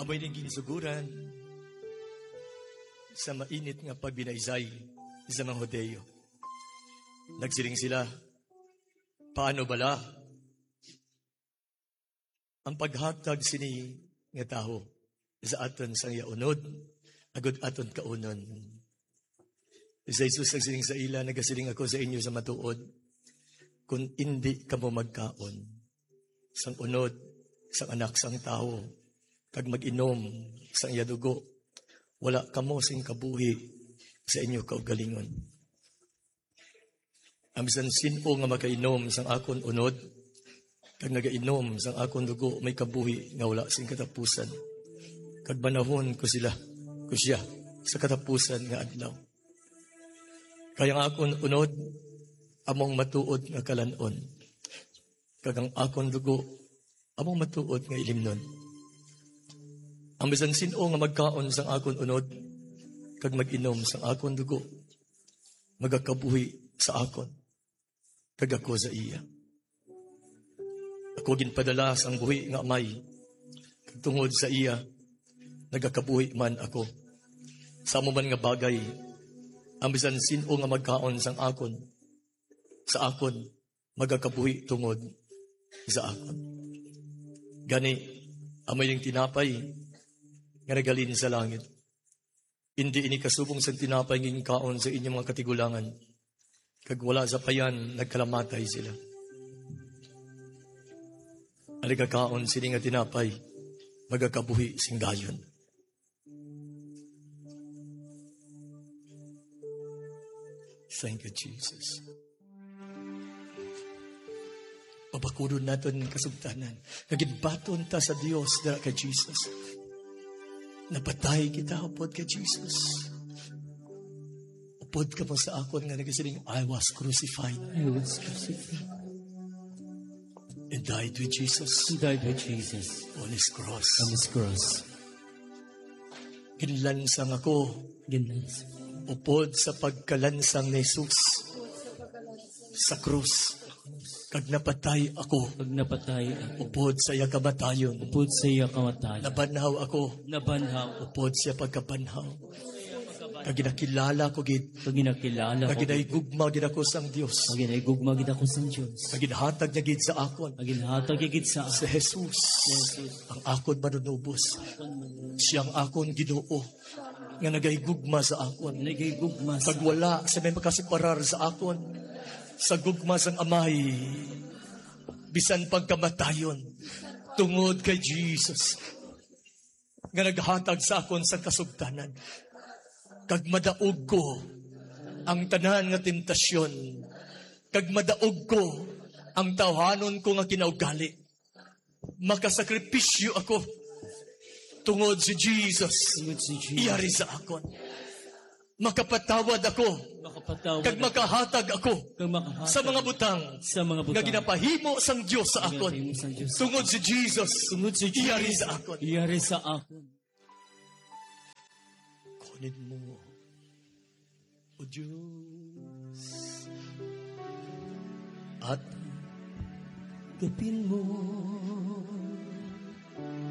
Amoy ning ginsuguran sa mainit nga pagbinaysay sa mga Hodeo. Nagsiling sila, paano bala? Ang paghagtag sini nga taho sa aton sang yaunod, agud aton kaunon. Sa Jesus nagsiling sa ila, nagasiling ako sa inyo sa matuod, kung hindi ka mo magkaon, sang unod, sang anak sang tao, kag mag-inom sang iya dugo, wala kamo sing kabuhi sa inyo kaugalingon. Ang bisan sino nga makainom sang akon unod, kag nagainom sang akon dugo, may kabuhi nga wala sing katapusan. Kag banahon ko siya sa katapusan nga adlaw. Kaya ang akon unod, among matuod nga kalanon. Kag ang akon dugo, among matuod nga ilimnon. Ang bisan sino nga magkaon sang akon unod, kag mag-inom sang akon dugo, magakabuhi sa akon, kag ako sa iya. Ako ginpadala sang buhi nga amay, kag tungod sa iya, nagakabuhi man ako. Sa amo man nga bagay, ang bisan sino nga magkaon sang akon, sa akon, magakabuhi tungod sa akon. Gani, amoy yung tinapay, nga nagalin sa langit. Hindi ini kasubong sa tinapay nging kaon sa inyong mga katigulangan. Kag wala sa payan, nagkalamatay sila. Aligakaon sini nga tinapay, magakabuhi sing gayon. Thank you, Jesus. Pabakudon natin kasugtanan. Nagidbaton ta sa Dios dara kay Jesus. Napatay kita upod kay Jesus. Upod ka mo sa akon nga nagasiling, I was crucified. I was crucified. And died with Jesus. He died with Jesus On His cross. on His cross. Ginlansang ako Goodness. upod sa pagkalansang ni Jesus sa krus. Kag napatay ako Pag napatay ako, upod sa iya kamatayon. upod sa iya kamatayan, Nabanhaw ako nabanhaw, upod siya pagkabanhaw. Kag ginakilala ko gid. pag ginakilala Kag ko, ginaigugma gid ako sang Dios. pag ginaigugma gid ako sa Diyos, Kag ginhatag niya gid sa akon. pag ginhatag gid sa Si Jesus, ang akon manunubos. Siyang akon Ginoo nga nagaigugma sa akon. nagigugma sa Kag wala sa may makasiparar sa akon, sa gugma sang amay, bisan pagkamatayon, tungod kay Jesus, nga naghatag sa akon sa kasugtanan. Kag madaog ko ang tanan nga tentasyon, kag madaog ko ang tawhanon ko nga kinaugali. Makasakripisyo ako, tungod si Jesus, tungod si Jesus. iyari sa akon. Makapatawad ako, Makapatawad kag makahatag ako kang makahatag sa mga butang sa mga nga butang ginapahimo sang Dios sa akon. Ginapahimo sang Diyos. Tungod si Jesus, Tungod si Jesus, iyari sa akon. iyari sa akon. Kunin mo, O Diyos, at Gapin mo